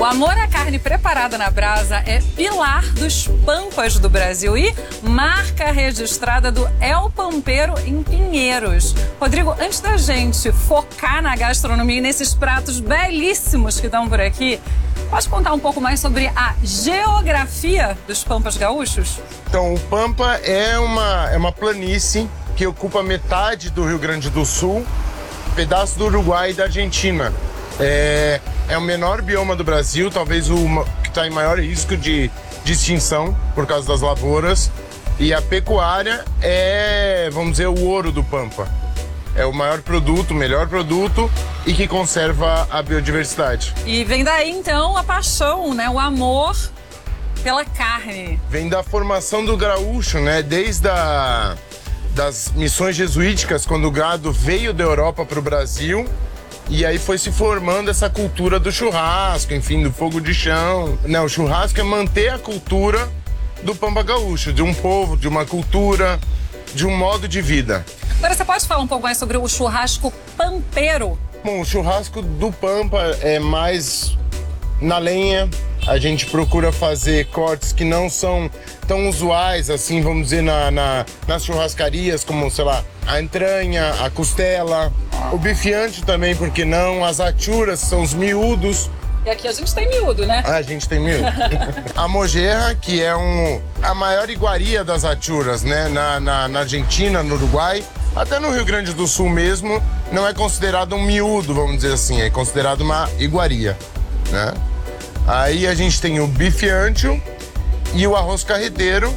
O amor à carne preparada na brasa é pilar dos Pampas do Brasil e marca registrada do El Pampeiro em Pinheiros. Rodrigo, antes da gente focar na gastronomia e nesses pratos belíssimos que estão por aqui, pode contar um pouco mais sobre a geografia dos Pampas gaúchos? Então, o Pampa é uma planície que ocupa metade do Rio Grande do Sul, pedaço do Uruguai e da Argentina. É o menor bioma do Brasil, talvez o que está em maior risco de extinção por causa das lavouras. E a pecuária é, vamos dizer, o ouro do Pampa. É o maior produto, o melhor produto e que conserva a biodiversidade. E vem daí, então, a paixão, né? O amor pela carne. Vem da formação do gaúcho, né? Desde das missões jesuíticas, quando o gado veio da Europa para o Brasil. E aí foi se formando essa cultura do churrasco, enfim, do fogo de chão. Não, o churrasco é manter a cultura do Pampa gaúcho, de um povo, de uma cultura, de um modo de vida. Agora, você pode falar um pouco mais sobre o churrasco pampeiro? Bom, o churrasco do Pampa é mais na lenha. A gente procura fazer cortes que não são tão usuais, assim, vamos dizer, nas churrascarias, como, sei lá, a entranha, a costela, o bifiante também, por que não? As achuras, são os miúdos. E aqui a gente tem miúdo, né? A gente tem miúdo. A mojerra, que é a maior iguaria das achuras, né? Na Argentina, no Uruguai, até no Rio Grande do Sul mesmo, não é considerado um miúdo, vamos dizer assim, é considerado uma iguaria, né? Aí a gente tem o bife ancho e o arroz carreteiro.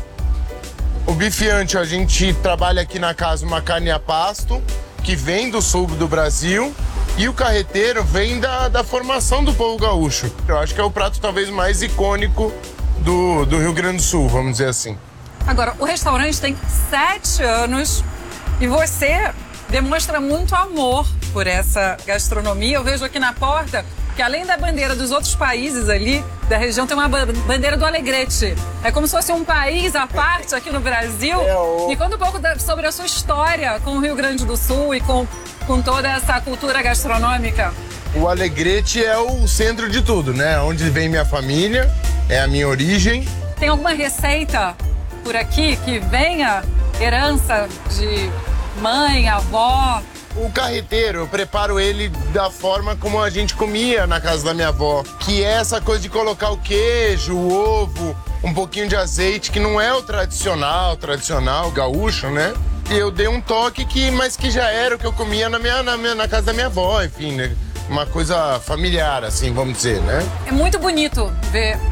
O bife ancho a gente trabalha aqui na casa uma carne a pasto, que vem do sul do Brasil. E o carreteiro vem da formação do povo gaúcho. Eu acho que é o prato talvez mais icônico do Rio Grande do Sul, vamos dizer assim. Agora, o restaurante tem 7 anos e você demonstra muito amor por essa gastronomia. Eu vejo aqui na porta que além da bandeira dos outros países ali da região, tem uma bandeira do Alegrete. É como se fosse um país à parte aqui no Brasil. Me conta um pouco sobre a sua história com o Rio Grande do Sul e com toda essa cultura gastronômica. O Alegrete é o centro de tudo, né? Onde vem minha família, é a minha origem. Tem alguma receita por aqui que venha herança de mãe, avó? O carreteiro, eu preparo ele da forma como a gente comia na casa da minha avó, que é essa coisa de colocar o queijo, o ovo, um pouquinho de azeite, que não é o tradicional gaúcho, né? E eu dei um toque mas que já era o que eu comia na casa da minha avó, enfim, né? Uma coisa familiar, assim, vamos dizer, né? É muito bonito ver